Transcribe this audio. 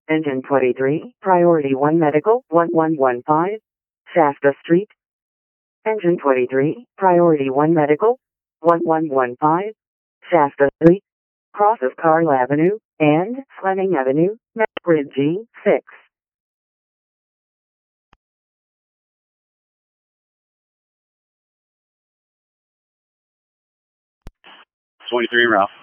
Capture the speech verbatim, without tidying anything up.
Engine twenty-three, Priority one Medical, one one one five, Shasta Street. Engine twenty-three, Priority one Medical, one one one five, Shasta Street, cross of Carl Avenue, and Fleming Avenue, Grid G six. twenty-three Ralph.